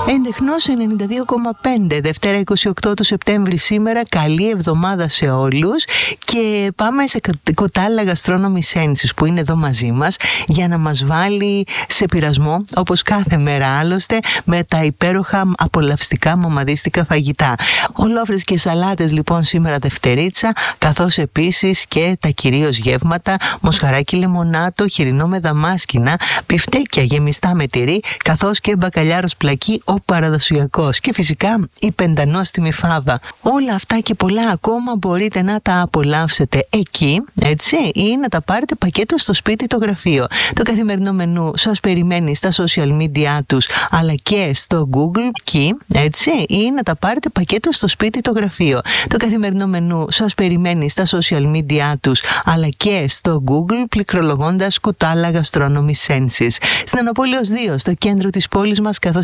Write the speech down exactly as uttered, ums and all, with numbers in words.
Εντεχνός ενενήντα δύο κόμμα πέντε, Δευτέρα είκοσι οκτώ του Σεπτέμβρη σήμερα. Καλή εβδομάδα σε όλους και πάμε σε Κοτάλα Gastronomy Senses που είναι εδώ μαζί μας για να μας βάλει σε πειρασμό, όπως κάθε μέρα άλλωστε, με τα υπέροχα απολαυστικά μαμαδίστικα φαγητά. Ολόφρες και σαλάτες λοιπόν σήμερα Δευτερίτσα, καθώς επίσης και τα κυρίως γεύματα, μοσχαράκι λεμονάτο, χοιρινό με δαμάσκηνα, μπιφτέκια γεμιστά με τυρί, καθώς και μπακαλιάρος πλακί ο παραδοσιακός και φυσικά η πεντανόστιμη φάβα. Όλα αυτά και πολλά ακόμα μπορείτε να τα απολαύσετε εκεί, έτσι, ή να τα πάρετε πακέτο στο σπίτι το γραφείο. Το καθημερινό μενού σας περιμένει στα social media τους αλλά και στο Google εκεί, έτσι, ή να τα πάρετε πακέτο στο σπίτι το γραφείο. Το καθημερινό μενού σας περιμένει στα social media τους αλλά και στο Google πληκτρολογώντας Κουτάλα Gastronomy Senses. Στην Αναπόλεως δύο, στο κέντρο της πόλης μας, καθώς